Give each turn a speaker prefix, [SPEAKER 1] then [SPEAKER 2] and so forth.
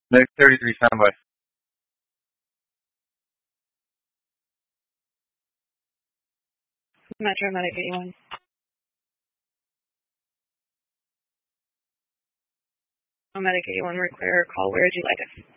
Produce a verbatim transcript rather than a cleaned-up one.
[SPEAKER 1] Medic thirty-three, standby.
[SPEAKER 2] Metro Medic eighty-one. Medic eighty-one, we're clear. Call, where would you like us?